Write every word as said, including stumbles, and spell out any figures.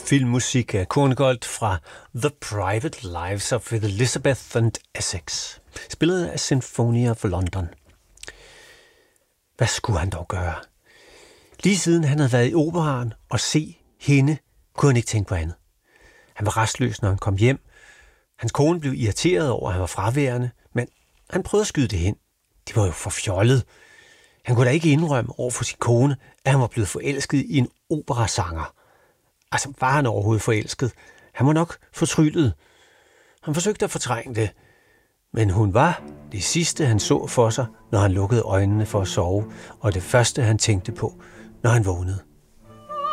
filmmusik af Korngold fra The Private Lives of Elizabeth and Essex, spillet af Symphony of London. Hvad skulle han dog gøre? Lige siden han havde været i operaen og se hende, kunne han ikke tænke på andet. Han var restløs, når han kom hjem. Hans kone blev irriteret over, at han var fraværende, men han prøvede at skyde det hen. Det var jo for fjollet. Han kunne da ikke indrømme over for sin kone, at han var blevet forelsket i en operasanger. Altså, var han overhovedet forelsket? Han var nok fortryllet. Han forsøgte at fortrænge det, men hun var det sidste, han så for sig, når han lukkede øjnene for at sove, og det første, han tænkte på, når han vågnede.